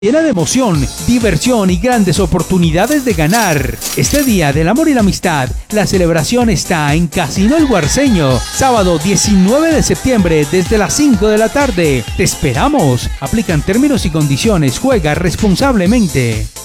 Llena de emoción, diversión y grandes oportunidades de ganar. Este día del amor y la amistad, la celebración está en Casino El Guarceño, sábado 19 de septiembre desde las 5 de la tarde. ¡Te esperamos! Aplican términos y condiciones, juega responsablemente.